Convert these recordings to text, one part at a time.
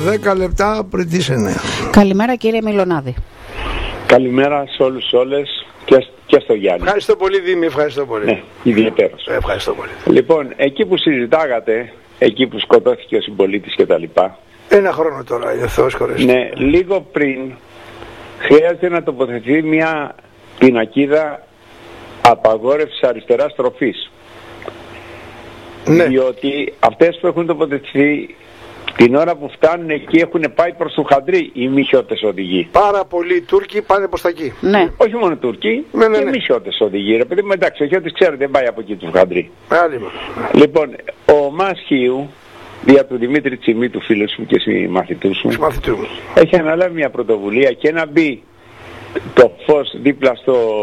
10 λεπτά πριν τις 9. Καλημέρα κύριε Μιλονάδη. Καλημέρα σε όλους όλες και στο Γιάννη. Ευχαριστώ πολύ Δήμη, ευχαριστώ πολύ. Ναι, ιδιαίτερος. Ευχαριστώ πολύ. Λοιπόν, εκεί που συζητάγατε, εκεί που σκοτώθηκε ο συμπολίτης και τα λοιπά. Ένα χρόνο τώρα, είναι Θεός χωρίς. Ναι, λίγο πριν χρειάζεται να τοποθετηθεί μια πινακίδα απαγόρευσης αριστεράς τροφής. Ναι. Διότι αυτές που έχουν τοποθετηθεί την ώρα που φτάνουν εκεί έχουν πάει προς το Χαντρί οι μοιχιώτες οδηγοί. Πάρα πολλοί Τούρκοι πάνε προς τα εκεί. Ναι. Όχι μόνο Τούρκοι, Ναι. και μοιχιώτες οδηγοί. Ρε παιδί μου, εντάξει, όχι ότι ξέρετε, δεν πάει από εκεί του Χαντρί. Άλλη. Λοιπόν, ο Μάσχιου, δια του Δημήτρη Τσιμί, του φίλου μου και συμμαθητούς μου, έχει αναλάβει μια πρωτοβουλία και να μπει το φως δίπλα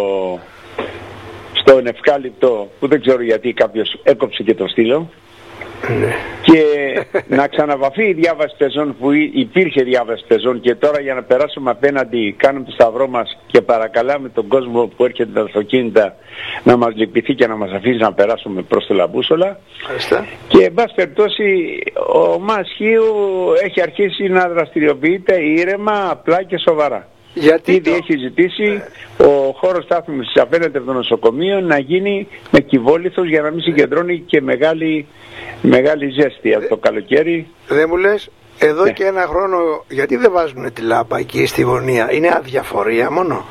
στον ευκάλυπτο, που δεν ξέρω γιατί κάποιος έκοψε και το στήλο. Ναι. Και να ξαναβαφεί η διάβαση πεζών που υπήρχε διάβαση πεζών, και τώρα για να περάσουμε απέναντι κάνουμε το σταυρό μας και παρακαλάμε τον κόσμο που έρχεται τα αυτοκίνητα να μας λυπηθεί και να μας αφήσει να περάσουμε προς το Λαμπούσολα. Και εν πάση περιπτώσει ο Μασχίου έχει αρχίσει να δραστηριοποιείται ήρεμα, απλά και σοβαρά. Γιατί ήδη έχει ζητήσει ο χώρος στάθμευσης απέναντι από το νοσοκομείο να γίνει με κυβόλιθος για να μην συγκεντρώνει και μεγάλη ζέστη από το καλοκαίρι. Δεν μου λες, εδώ και ένα χρόνο γιατί δεν βάζουν τη λάμπα εκεί στη γωνία? Είναι αδιαφορία μόνο?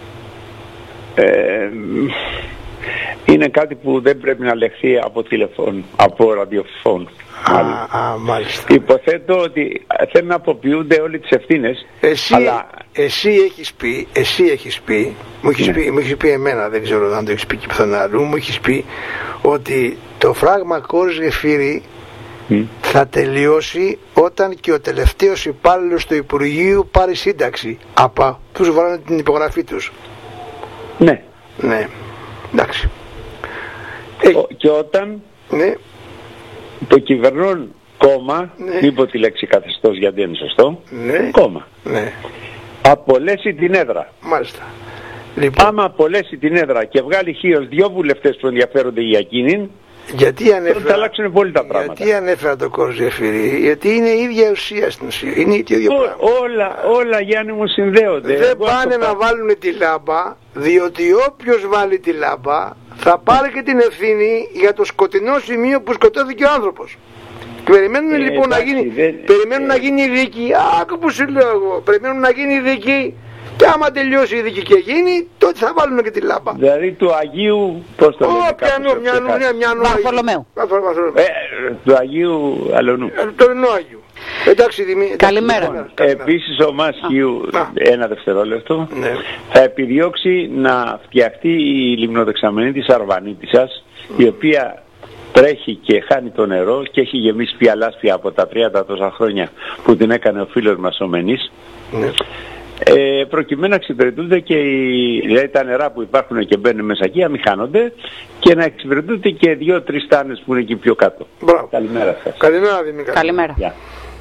Είναι κάτι που δεν πρέπει να λεχθεί από τηλεφώνου, από ραδιοφώνου. Μάλιστα. Υποθέτω ότι θέλουν να αποποιούνται όλοι τις ευθύνες. Εσύ έχεις πει, μου έχεις πει εμένα, δεν ξέρω αν το έχεις πει και πιθανόν αλλού, μου έχεις πει ότι το φράγμα Κόρης Γεφύρη θα τελειώσει όταν και ο τελευταίος υπάλληλος του Υπουργείου πάρει σύνταξη από τους βάλανε την υπογραφή τους. Ναι. Ναι, εντάξει. Και όταν το κυβερνών κόμμα, μην πω τη λέξη καθεστώς γιατί είναι σωστό, κόμμα, απολέσει την έδρα. Μάλιστα. Λοιπόν, άμα απολέσει την έδρα και βγάλει χείος 2 βουλευτές που ενδιαφέρονται για εκείνην, θα αλλάξουν πολύ τα πράγματα. Γιατί ανέφερα το Κόρης Γεφύρη? Γιατί είναι η ίδια ουσία στην ουσία. Είναι το ίδιο πράγμα. Όλα Γιάννη μου συνδέονται. Δεν πάνε να βάλουν τη λάμπα, διότι όποιος βάλει τη λάμπα θα πάρει και την ευθύνη για το σκοτεινό σημείο που σκοτώθηκε ο άνθρωπος. Και περιμένουν λοιπόν να γίνει η δίκη. Άκου που σου λέω εγώ. Περιμένουν να γίνει η δίκη. Και άμα τελειώσει η δίκη και γίνει, τότε θα βάλουν και τη λάμπα. Δηλαδή του Αγίου, πώς το λένε? Μιανού. Βαρθολομαίου. Του Αγίου Αλωνού. Το Αγίου. Εντάξει, Δημήτρη. Καλημέρα. Επίσης ο Μάσχιου, ένα δευτερόλεπτο, θα επιδιώξει να φτιαχτεί η λιμνοδεξαμενή της Αρβανίτισσας, η οποία τρέχει και χάνει το νερό και έχει γεμίσει πια λάσπια από τα 30 τόσα χρόνια που την έκανε ο φίλος μας ο Μενής. Προκειμένου να εξυπηρετούνται και δηλαδή τα νερά που υπάρχουν και μπαίνουν μέσα εκεί, να μην χάνονται, και να εξυπηρετούνται και 2-3 τάνες που είναι εκεί πιο κάτω. Μπράβο. Καλημέρα σας. Καλημέρα Δημήτρη. Καλημέρα. Yeah.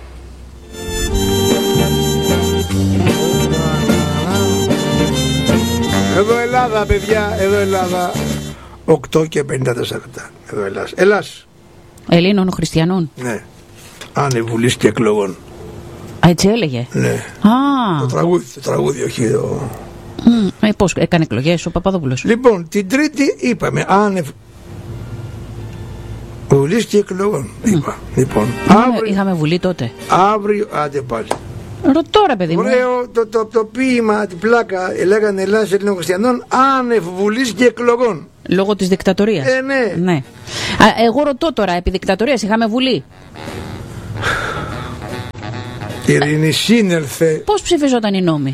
Εδώ Ελλάδα παιδιά, εδώ Ελλάδα. 8 και 54 λεπτά. Εδώ Ελλάς. Ελλάς. Ελλήνων χριστιανών. Ναι. Ανεβουλής και εκλογών. Έτσι έλεγε. Ναι. Το τραγούδι, όχι εδώ. Πώς έκανε εκλογές ο Παπαδόπουλος? Λοιπόν, την Τρίτη είπαμε Βουλής και εκλογών. Λοιπόν, είχαμε βουλή τότε. Αύριο, άντε πάλι. Ρωτώ ρε παιδί μου. Ωραίο το ποίημα, την πλάκα, λέγανε Ελλάς Ελλήνων Χριστιανών, άνευ Βουλής και εκλογών. Λόγω της δικτατορίας. Ναι. Εγώ ρωτώ τώρα, επί δικτατορίας είχαμε βουλή? Ειρήνη σύνελθε. Πώς ψηφιζόταν οι νόμοι?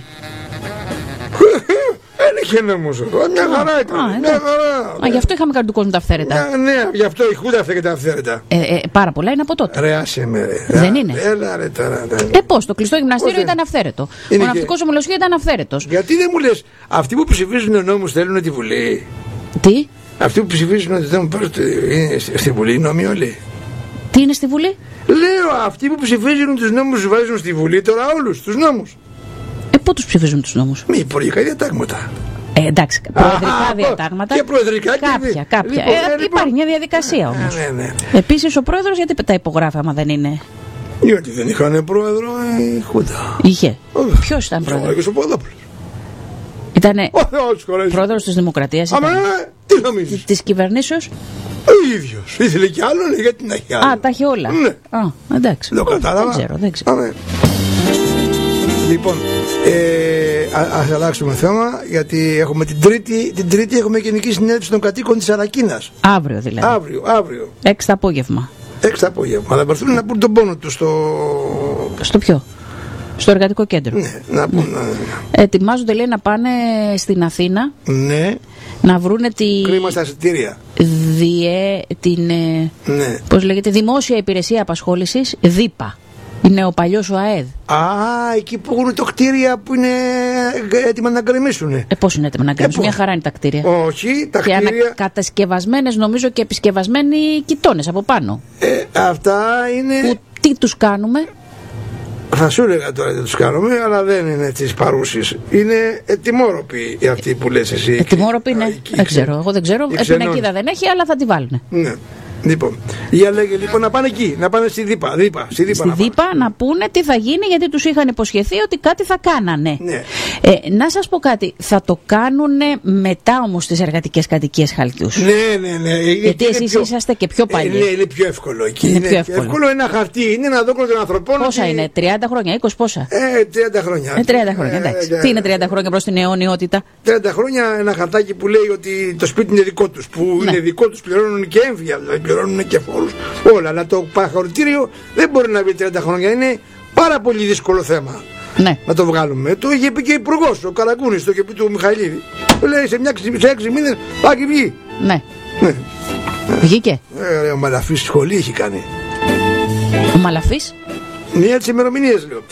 Δεν είχε νόμος εδώ. Μια χαρά ήταν. Γι' αυτό είχαμε κάνει του κόσμου τα αυθαίρετα. Ναι, γι' αυτό ηχούνται αυτά και τα αυθαίρετα. Πάρα πολλά είναι από τότε. Ρε άσε με ρε. Δεν είναι? Έλα ρε τώρα. Πώς, το κλειστό γυμναστήριο ήταν αυθαίρετο. Ο ναυτικός ομιλοσχείο ήταν αυθαίρετος. Γιατί δεν μου λες, αυτοί που ψηφίζουν νόμους θέλουν τη Βουλή? Τι? Αυτοί που ψηφίζουν ότι δεν πάρουν στη Βουλή, οι νόμοι όλοι. Τι είναι στη Βουλή? Λέω, αυτοί που ψηφίζουν τους νόμους τους βάζουν στη Βουλή τώρα όλους τους νόμους. Πού τους ψηφίζουν τους νόμους? Μη υπουργικά διατάγματα. Εντάξει, προεδρικά διατάγματα. Και προεδρικά κάποια. Λοιπόν, υπάρχει μια διαδικασία όμως. Ναι. Επίσης ο πρόεδρος γιατί τα υπογράφει άμα δεν είναι? Γιατί δεν είχαν πρόεδρο η Χούντα. Είχε. Ποιος ήταν πρόεδρος? Ο Παπαδόπουλος. Ήτανε πρόεδρος της Δημοκρατίας. Τι νομίζεις? Της κυβερνήσεως. Ο ίδιος. Ήθελε κι άλλο, γιατί να έχει άλλο. Α, τα έχει όλα. Ναι. Α, εντάξει. Το κατάλαβα. Δεν ξέρω. Λοιπόν, ας αλλάξουμε θέμα, γιατί έχουμε την Τρίτη έχουμε Γενική Συνέλευση των Κατοίκων της Αρακίνας. Αύριο δηλαδή. Αύριο. 6 το απόγευμα. 6 το απόγευμα. Θα έρθουν να πούν τον πόνο τους στο ποιο? Στο εργατικό κέντρο. Ναι, να πούν. Ετοιμάζονται, λέει, να πάνε στην Αθήνα. Ναι. Να βρούνε κρίμα στα εισιτήρια. Ναι. Πώς λέγεται, Δημόσια Υπηρεσία Απασχόλησης, ΔΥΠΑ. Είναι ο παλιός ο ΑΕΔ. Α, εκεί που έχουν το κτίρια που είναι έτοιμα να γκρεμίσουν. Πώς είναι έτοιμα να γκρεμίσουν? Μια χαρά είναι τα κτίρια. Όχι, τα κτίρια. Και κατασκευασμένες, νομίζω, και επισκευασμένοι κοιτώνες από πάνω. Αυτά είναι. Που τι τους κάνουμε? Θα σου έλεγα τώρα τι τους κάνουμε, αλλά δεν είναι τις παρούσεις. Είναι ετοιμόρροποι αυτοί που λες εσύ. Ετοιμόρροποι, ναι. Δεν ξέρω. Εγώ δεν ξέρω. Πινακίδα δεν έχει, αλλά θα τη βάλουν. Ναι. Λοιπόν, για λέγε λοιπόν να πάνε εκεί, να πάνε στη ΔΥΠΑ. Στη ΔΥΠΑ να πούνε τι θα γίνει, γιατί τους είχαν υποσχεθεί ότι κάτι θα κάνανε. Ναι. Να σας πω κάτι, θα το κάνουνε μετά όμως τις εργατικές κατοικίες Χαλκιούς. Ναι. Γιατί εσείς είσαστε και πιο παλιοί. Ναι, είναι πιο εύκολο εκεί. Είναι πιο εύκολο. Ένα χαρτί, είναι ένα δόκολο των ανθρωπών. Πόσα είναι, 30 χρόνια, 20 πόσα? 30 χρόνια. 30 χρόνια, εντάξει. Τι είναι 30 χρόνια προς την αιωνιότητα? 30 χρόνια ένα χαρτάκι που λέει ότι το σπίτι είναι δικό τους. Που είναι δικό τους, πληρώνουν και έμφυα, δηλαδή πληρώνουν και φόρους. Όλα. Αλλά το παραχωρητήριο δεν μπορεί να βγει 30 χρόνια. Είναι πάρα πολύ δύσκολο θέμα. Ναι. Να το βγάλουμε. Το είχε πει και ο Υπουργός, ο Καραγκούνης, το είχε πει του Μιχαηλίδη. Λέει σε 6 μήνες θα έχει βγει. Ναι. Βγήκε. Ο Μαλαφής σχολή έχει κάνει. Ο Μαλαφής. Μία τις ημερομηνίες λέω.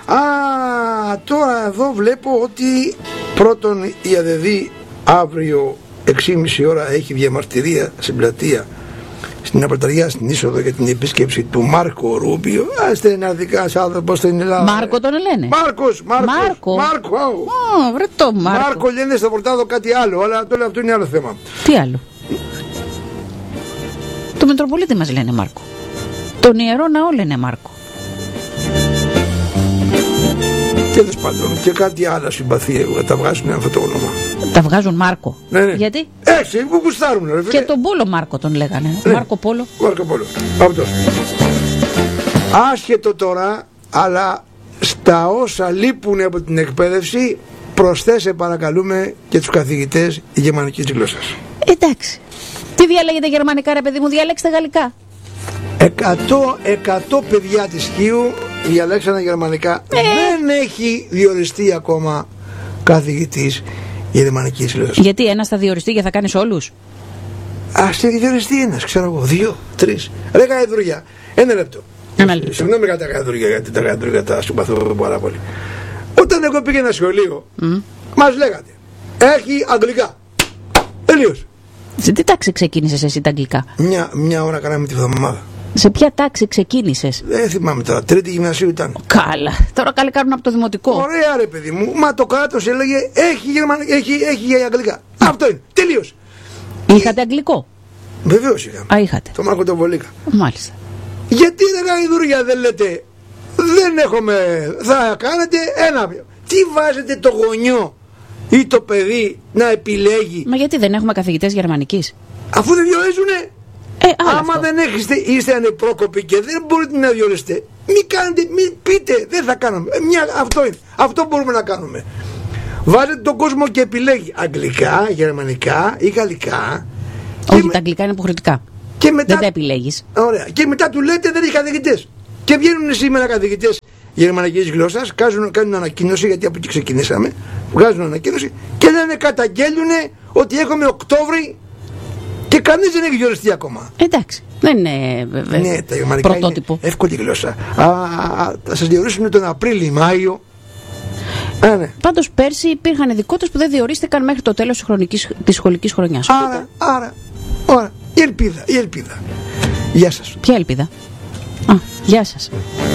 Τώρα εδώ βλέπω ότι πρώτον η ΑΔΕΔΗ αύριο 6,5 ώρα έχει διαμαρτυρία στην πλατεία στην Απροταριά, στην είσοδο, για την επίσκεψη του Μάρκο Ρούμπιο. Στεναρδικά άνθρωπο στην Ελλάδα. Μάρκο τον λένε. Μάρκο. Βρε το Μάρκο. Μάρκο λένε στο Πορτάδο κάτι άλλο, αλλά τώρα αυτό είναι άλλο θέμα. Τι άλλο? Το Μητροπολίτη μας λένε Μάρκο. Τον Ιερό Ναό λένε Μάρκο. Τέλος πάντων, και κάτι άλλο συμπαθία τα βγάζουν αυτό το όνομα. Τα βγάζουν Μάρκο. Ναι. Γιατί? Έτσι, που γουστάρουν, ρε φίλε. Και τον Πόλο Μάρκο τον λέγανε. Ναι. Μάρκο Πόλο. Αυτός. Άσχετο τώρα, αλλά στα όσα λείπουν από την εκπαίδευση, προσθέσε παρακαλούμε και τους καθηγητές γερμανικής γλώσσας. Εντάξει. Τι διαλέγετε γερμανικά, ρε παιδί μου, διαλέξτε γαλλικά. 100 παιδιά της Χίου διαλέξανε γερμανικά. Δεν έχει διοριστεί ακόμα καθηγητής γερμανικής γλώσσας. Γιατί ένας θα διοριστεί και θα κάνεις όλους? Ας διοριστεί ένας, ξέρω εγώ, 2, 3. Ρε γαϊδουριά, ένα λεπτό. Συγγνώμη για τα γαϊδουριά, γιατί τα γαϊδουριά τα συμπαθώ πάρα πολύ. Όταν εγώ πήγαινα σχολείο, μας λέγατε έχει αγγλικά. Τελείως. Σε τι τάξη ξεκίνησες εσύ τα αγγλικά? Μια ώρα κάναμε τη βδομάδα. Σε ποια τάξη ξεκίνησες? Δεν θυμάμαι τώρα, τρίτη γυμνασίου ήταν. Καλά, τώρα καλή κάνουν από το δημοτικό. Ωραία ρε παιδί μου, μα το κράτος έλεγε έχει αγγλικά. Αυτό είναι, τελείως. Είχατε αγγλικό? Βεβαίως είχαμε. Είχατε. Το Μάρκο τον Βολίκα. Μάλιστα. Γιατί ρε γαϊδουριά δεν λέτε, δεν έχουμε, θα κάνετε ένα. Τι βάζετε το γονιό ή το παιδί να επιλέγει? Μα γιατί δεν έχουμε καθηγητές γερμανικής? Αφού δεν διορίζουνε. Άμα αυτό. δεν είστε ανεπρόκοποι και δεν μπορείτε να διορίσετε, μην πείτε, δεν θα κάνουμε. Αυτό είναι. Αυτό μπορούμε να κάνουμε. Βάζετε τον κόσμο και επιλέγει αγγλικά, γερμανικά ή γαλλικά. Όχι, τα αγγλικά είναι υποχρεωτικά. Και μετά, δεν τα επιλέγεις. Ωραία. Και μετά του λέτε δεν έχει καθηγητές. Και βγαίνουν σήμερα καθηγητές γερμανικής γλώσσας, κάνουν ανακοίνωση, γιατί από εκεί ξεκινήσαμε. Βγάζουν ανακοίνωση και λένε, καταγγέλνουν ότι έχουμε Οκτώβρη και κανείς δεν έχει διοριστεί ακόμα. Εντάξει. Δεν είναι ναι, τα γερμανικά πρωτότυπο. Είναι εύκολη γλώσσα. Θα σας διορίσουν τον Απρίλιο-Μάιο. Ναι. Πάντως πέρσι υπήρχαν ειδικότητες που δεν διορίστηκαν μέχρι το τέλος της σχολικής χρονιάς. Άρα, η ελπίδα. Γεια σας. Ποια ελπίδα? Γεια σας.